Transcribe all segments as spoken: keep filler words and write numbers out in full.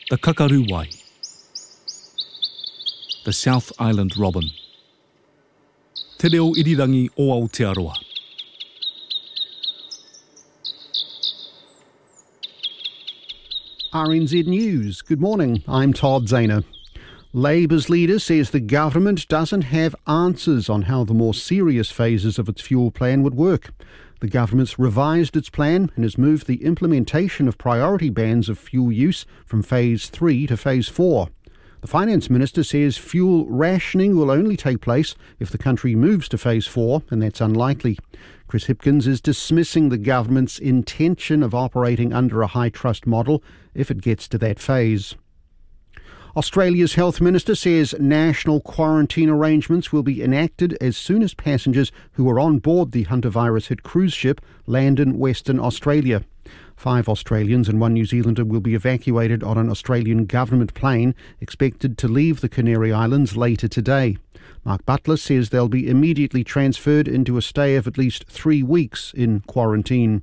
the kakaruwai, the South Island robin, te reo irirangi o Aotearoa. R N Z News. Good morning, I'm Todd Zahner. Labour's leader says the government doesn't have answers on how the more serious phases of its fuel plan would work. The government's revised its plan and has moved the implementation of priority bans of fuel use from phase three to phase four. The Finance Minister says fuel rationing will only take place if the country moves to phase four, and that's unlikely. Chris Hipkins is dismissing the government's intention of operating under a high trust model if it gets to that phase. Australia's Health Minister says national quarantine arrangements will be enacted as soon as passengers who are on board the Hunter-virus-hit cruise ship land in Western Australia. Five Australians and one New Zealander will be evacuated on an Australian government plane expected to leave the Canary Islands later today. Mark Butler says they'll be immediately transferred into a stay of at least three weeks in quarantine.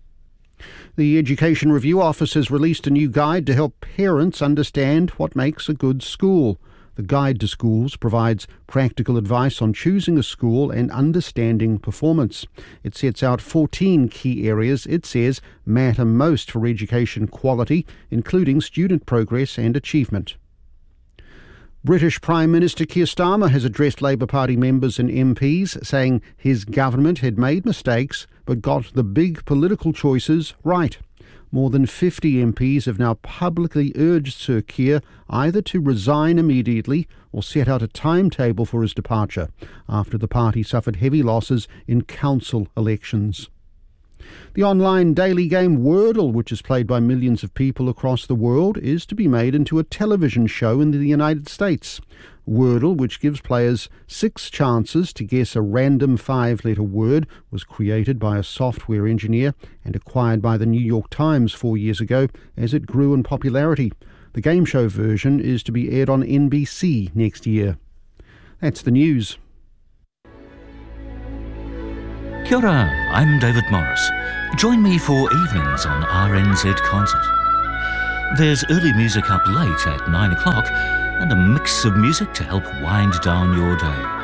The Education Review Office has released a new guide to help parents understand what makes a good school. The Guide to Schools provides practical advice on choosing a school and understanding performance. It sets out fourteen key areas it says matter most for education quality, including student progress and achievement. British Prime Minister Keir Starmer has addressed Labour Party members and M Ps, saying his government had made mistakes but got the big political choices right. More than fifty M Ps have now publicly urged Sir Keir either to resign immediately or set out a timetable for his departure after the party suffered heavy losses in council elections. The online daily game Wordle, which is played by millions of people across the world, is to be made into a television show in the United States. Wordle, which gives players six chances to guess a random five-letter word, was created by a software engineer and acquired by the New York Times four years ago as it grew in popularity. The game show version is to be aired on N B C next year. That's the news. Kia ora, I'm David Morris. Join me for evenings on R N Z Concert. There's early music up late at nine o'clock and a mix of music to help wind down your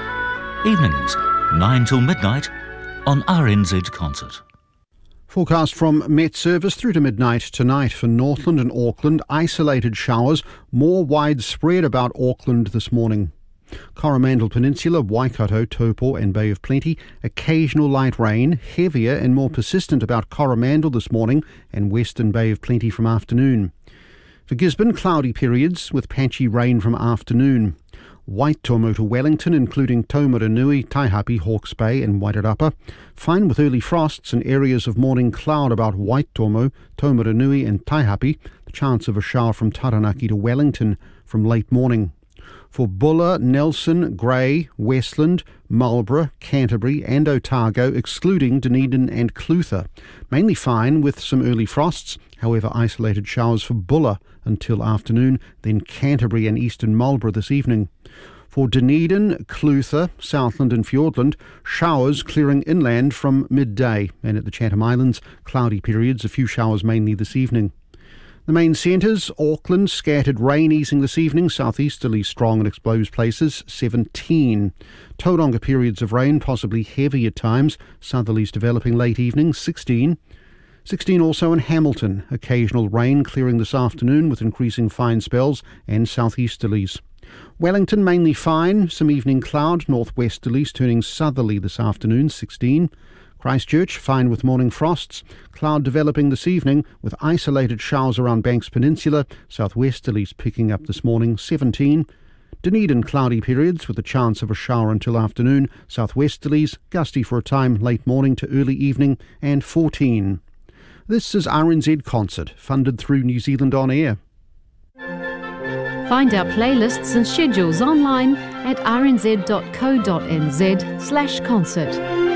day. Evenings, nine till midnight on R N Z Concert. Forecast from Met Service through to midnight tonight for Northland and Auckland. Isolated showers, more widespread about Auckland this morning. Coromandel Peninsula, Waikato, Taupo and Bay of Plenty. Occasional light rain, heavier and more persistent about Coromandel this morning and Western Bay of Plenty from afternoon. For Gisborne, cloudy periods with patchy rain from afternoon. Waitomo to Wellington, including Taumarunui, Taihape, Hawke's Bay and Wairarapa. Fine with early frosts and areas of morning cloud about Waitomo, Taumarunui and Taihape. The chance of a shower from Taranaki to Wellington from late morning. For Buller, Nelson, Grey, Westland, Marlborough, Canterbury and Otago, excluding Dunedin and Clutha. Mainly fine with some early frosts, however isolated showers for Buller until afternoon, then Canterbury and eastern Marlborough this evening. For Dunedin, Clutha, Southland and Fiordland, showers clearing inland from midday, and at the Chatham Islands, cloudy periods, a few showers mainly this evening. The main centres, Auckland, scattered rain easing this evening, southeasterly strong in exposed places, seventeen. Tauranga periods of rain, possibly heavy at times, southerlies developing late evening, sixteen. sixteen also in Hamilton, occasional rain clearing this afternoon with increasing fine spells and southeasterlies. Wellington mainly fine, some evening cloud, northwesterlies turning southerly this afternoon, sixteen. Christchurch, fine with morning frosts. Cloud developing this evening with isolated showers around Banks Peninsula. Southwesterlies picking up this morning, seventeen. Dunedin, cloudy periods with a chance of a shower until afternoon. Southwesterlies, gusty for a time late morning to early evening, and fourteen. This is R N Z Concert, funded through New Zealand On Air. Find our playlists and schedules online at r n z dot co dot n z slash concert.